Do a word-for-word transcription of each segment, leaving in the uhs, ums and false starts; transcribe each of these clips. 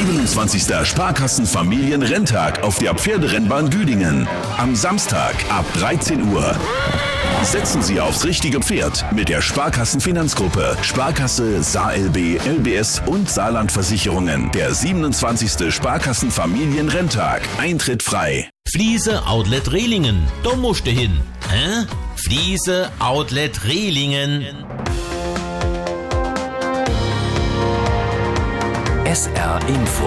siebenundzwanzigster Sparkassenfamilienrenntag auf der Pferderennbahn Düdingen. Am Samstag ab dreizehn Uhr. Setzen Sie aufs richtige Pferd mit der Sparkassenfinanzgruppe, Sparkasse, S A L B, L B S und Saarland-Versicherungen. Der siebenundzwanzigste Sparkassenfamilienrenntag. Eintritt frei. Fliese Outlet Rehlingen. Da musst du hin. Hä? Fliese Outlet Rehlingen. S R Info.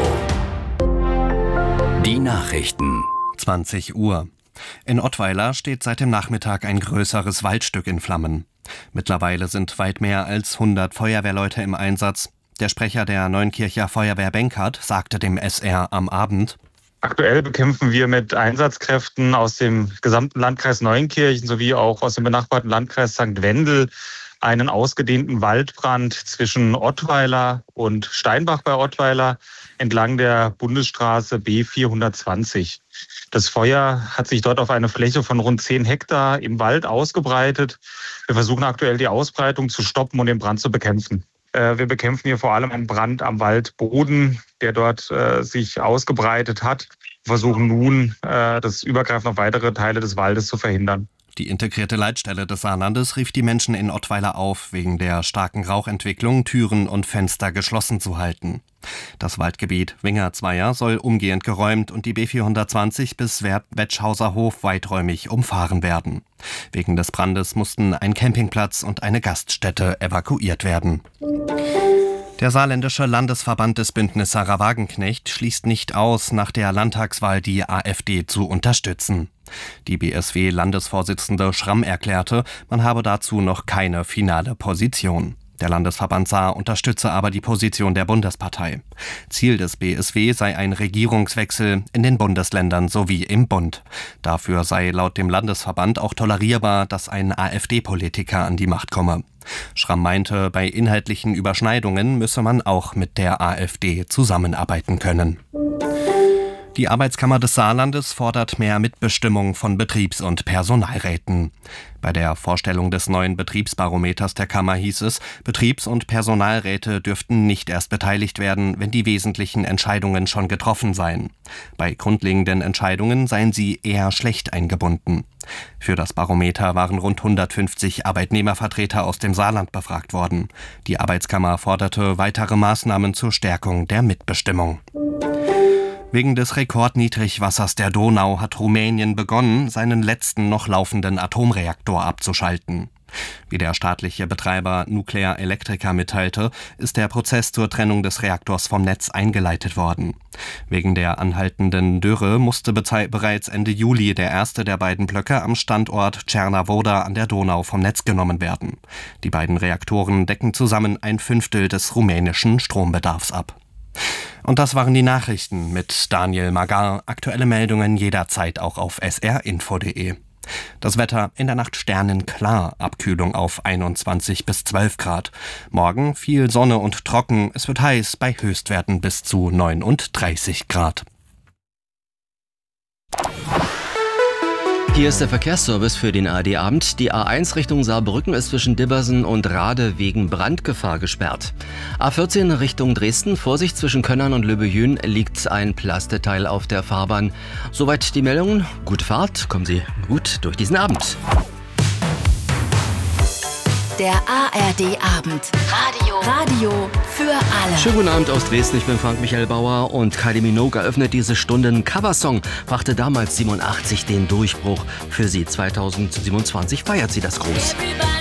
Die Nachrichten. zwanzig Uhr. In Ottweiler steht seit dem Nachmittag ein größeres Waldstück in Flammen. Mittlerweile sind weit mehr als hundert Feuerwehrleute im Einsatz. Der Sprecher der Neunkircher Feuerwehr Benkert sagte dem S R am Abend: Aktuell bekämpfen wir mit Einsatzkräften aus dem gesamten Landkreis Neunkirchen sowie auch aus dem benachbarten Landkreis Sankt Wendel einen ausgedehnten Waldbrand zwischen Ottweiler und Steinbach bei Ottweiler entlang der Bundesstraße B vierhundertzwanzig. Das Feuer hat sich dort auf eine Fläche von rund zehn Hektar im Wald ausgebreitet. Wir versuchen aktuell die Ausbreitung zu stoppen und den Brand zu bekämpfen. Wir bekämpfen hier vor allem einen Brand am Waldboden, der dort äh, sich ausgebreitet hat. Wir versuchen nun, äh, das Übergreifen auf weitere Teile des Waldes zu verhindern. Die integrierte Leitstelle des Saarlandes rief die Menschen in Ottweiler auf, wegen der starken Rauchentwicklung Türen und Fenster geschlossen zu halten. Das Waldgebiet Wingerzweier soll umgehend geräumt und die B vierhundertzwanzig bis Wetschhauser Hof weiträumig umfahren werden. Wegen des Brandes mussten ein Campingplatz und eine Gaststätte evakuiert werden. Der saarländische Landesverband des Bündnis Sarah Wagenknecht schließt nicht aus, nach der Landtagswahl die AfD zu unterstützen. Die B S W-Landesvorsitzende Schramm erklärte, man habe dazu noch keine finale Position. Der Landesverband Saar unterstütze aber die Position der Bundespartei. Ziel des B S W sei ein Regierungswechsel in den Bundesländern sowie im Bund. Dafür sei laut dem Landesverband auch tolerierbar, dass ein AfD-Politiker an die Macht komme. Schramm meinte, bei inhaltlichen Überschneidungen müsse man auch mit der AfD zusammenarbeiten können. Die Arbeitskammer des Saarlandes fordert mehr Mitbestimmung von Betriebs- und Personalräten. Bei der Vorstellung des neuen Betriebsbarometers der Kammer hieß es, Betriebs- und Personalräte dürften nicht erst beteiligt werden, wenn die wesentlichen Entscheidungen schon getroffen seien. Bei grundlegenden Entscheidungen seien sie eher schlecht eingebunden. Für das Barometer waren rund hundertfünfzig Arbeitnehmervertreter aus dem Saarland befragt worden. Die Arbeitskammer forderte weitere Maßnahmen zur Stärkung der Mitbestimmung. Wegen des Rekordniedrigwassers der Donau hat Rumänien begonnen, seinen letzten noch laufenden Atomreaktor abzuschalten. Wie der staatliche Betreiber Nuclear Electrica mitteilte, ist der Prozess zur Trennung des Reaktors vom Netz eingeleitet worden. Wegen der anhaltenden Dürre musste bezei- bereits Ende Juli der erste der beiden Blöcke am Standort Černá an der Donau vom Netz genommen werden. Die beiden Reaktoren decken zusammen ein Fünftel des rumänischen Strombedarfs ab. Und das waren die Nachrichten mit Daniel Magar. Aktuelle Meldungen jederzeit auch auf s r info punkt d e. Das Wetter in der Nacht sternenklar, Abkühlung auf einundzwanzig bis zwölf Grad. Morgen viel Sonne und trocken, es wird heiß bei Höchstwerten bis zu neununddreißig Grad. Hier ist der Verkehrsservice für den A R D-Abend. Die A eins Richtung Saarbrücken ist zwischen Dibbersen und Rade wegen Brandgefahr gesperrt. A vierzehn Richtung Dresden, Vorsicht, zwischen Könnern und Löbejün liegt ein Plasteteil auf der Fahrbahn. Soweit die Meldungen. Gute Fahrt, kommen Sie gut durch diesen Abend. Der A R D-Abend. Radio. Radio für alle. Schönen guten Abend aus Dresden, ich bin Frank-Michael Bauer und Kylie Minogue eröffnet diese Stunde. Ein Coversong brachte damals siebenundachtzig den Durchbruch. Für sie zweitausendsiebenundzwanzig feiert sie das groß.